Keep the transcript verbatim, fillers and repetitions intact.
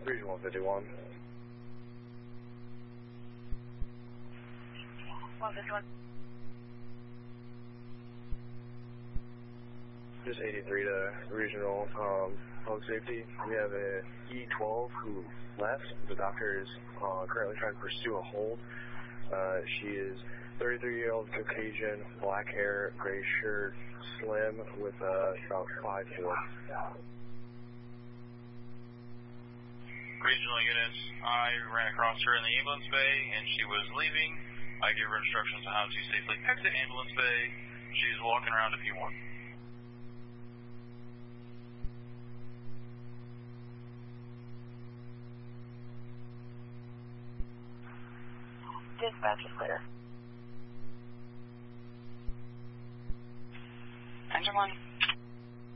Region one fifty-one. one fifty-one. Just eighty-three to regional um, public safety. We have a E twelve who left. The doctor is uh, currently trying to pursue a hold. Uh, she is thirty-three-year-old Caucasian, black hair, gray shirt, slim, with uh, about five foot. Regional units, I ran across her in the ambulance bay and she was leaving. I gave her instructions on how to safely exit ambulance bay. She's walking around if you want. Dispatch is clear. Enter one.